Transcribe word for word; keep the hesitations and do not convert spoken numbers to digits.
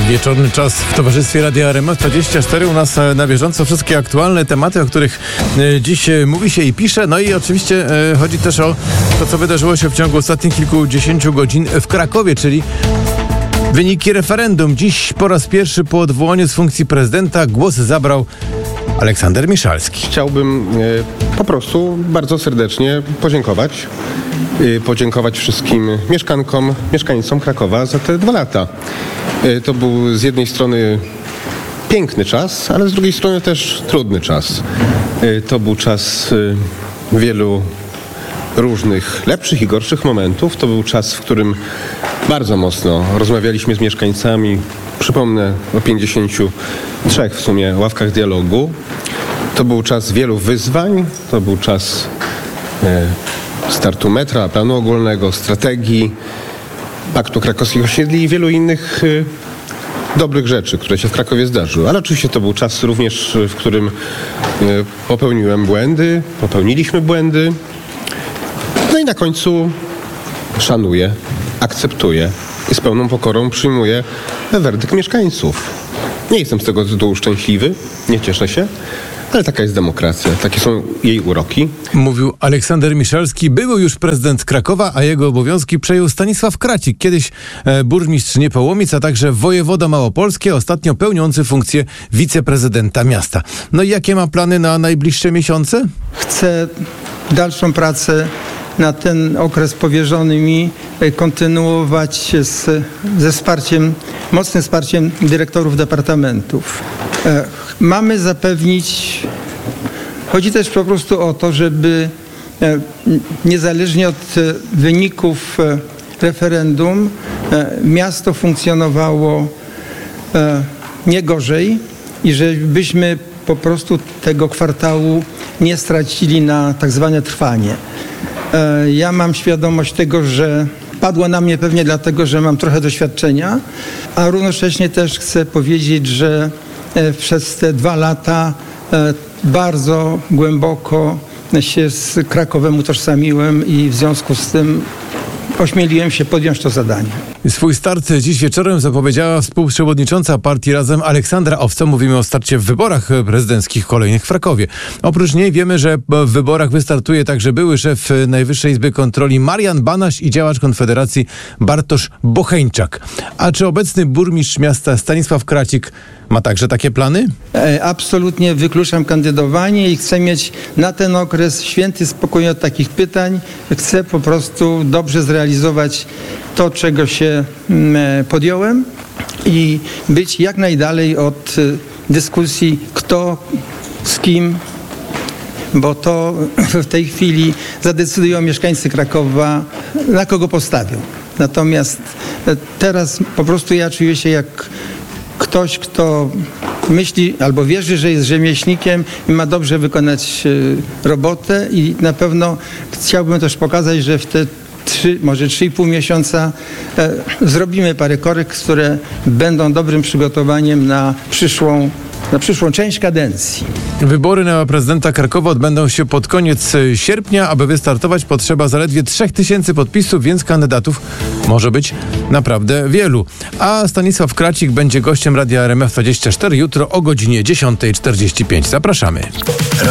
Wieczorny czas w towarzystwie Radia R M F dwadzieścia cztery. U nas na bieżąco wszystkie aktualne tematy, o których dziś mówi się i pisze. No i oczywiście chodzi też o to, co wydarzyło się w ciągu ostatnich kilkudziesięciu godzin w Krakowie, czyli wyniki referendum. Dziś po raz pierwszy po odwołaniu z funkcji prezydenta głos zabrał Aleksander Miszalski. Chciałbym e, po prostu bardzo serdecznie podziękować. E, podziękować wszystkim mieszkankom, mieszkańcom Krakowa za te dwa lata. E, to był z jednej strony piękny czas, ale z drugiej strony też trudny czas. E, to był czas e, wielu różnych lepszych i gorszych momentów. To był czas, w którym bardzo mocno rozmawialiśmy z mieszkańcami. Przypomnę o pięćdziesięciu trzech w sumie ławkach dialogu. To był czas wielu wyzwań. To był czas e, startu metra, planu ogólnego, strategii, Paktu Krakowskich Osiedli i wielu innych e, dobrych rzeczy, które się w Krakowie zdarzyły. Ale oczywiście to był czas również, w którym e, popełniłem błędy, popełniliśmy błędy. No i na końcu szanuję, akceptuję i z pełną pokorą przyjmuję werdykt mieszkańców. Nie jestem z tego tytułu szczęśliwy, nie cieszę się, ale taka jest demokracja, takie są jej uroki. Mówił Aleksander Miszalski, były już prezydent Krakowa, a jego obowiązki przejął Stanisław Kracik, kiedyś e, burmistrz Niepołomic, a także wojewoda małopolski, ostatnio pełniący funkcję wiceprezydenta miasta. No i jakie ma plany na najbliższe miesiące? Chcę dalszą pracę na ten okres powierzony mi kontynuować z, ze wsparciem, mocnym wsparciem dyrektorów departamentów. E, mamy zapewnić, chodzi też po prostu o to, żeby e, niezależnie od e, wyników e, referendum e, miasto funkcjonowało e, nie gorzej i żebyśmy po prostu tego kwartału nie stracili na tak zwane trwanie. Ja mam świadomość tego, że padło na mnie pewnie dlatego, że mam trochę doświadczenia, a równocześnie też chcę powiedzieć, że przez te dwa lata bardzo głęboko się z Krakowem utożsamiłem i w związku z tym ośmieliłem się podjąć to zadanie. Swój start dziś wieczorem zapowiedziała współprzewodnicząca partii Razem Aleksandra Owca. Mówimy o starcie w wyborach prezydenckich kolejnych w Krakowie. Oprócz niej wiemy, że w wyborach wystartuje także były szef Najwyższej Izby Kontroli Marian Banaś i działacz Konfederacji Bartosz Bocheńczak. A czy obecny burmistrz miasta Stanisław Kracik ma także takie plany? Absolutnie wykluczam kandydowanie i chcę mieć na ten okres święty spokój od takich pytań. Chcę po prostu dobrze zrealizować to, czego się podjąłem i być jak najdalej od dyskusji kto z kim, bo to w tej chwili zadecydują mieszkańcy Krakowa, na kogo postawią. Natomiast teraz po prostu ja czuję się jak ktoś, kto myśli albo wierzy, że jest rzemieślnikiem i ma dobrze wykonać robotę i na pewno chciałbym też pokazać, że w te trzy, może trzy i pół miesiąca e, zrobimy parę korekt, które będą dobrym przygotowaniem na przyszłą, na przyszłą część kadencji. Wybory na prezydenta Krakowa odbędą się pod koniec sierpnia. Aby wystartować, potrzeba zaledwie trzech tysięcy podpisów, więc kandydatów może być naprawdę wielu. A Stanisław Kracik będzie gościem Radia R M F dwadzieścia cztery jutro o godzinie dziesiąta czterdzieści pięć. Zapraszamy.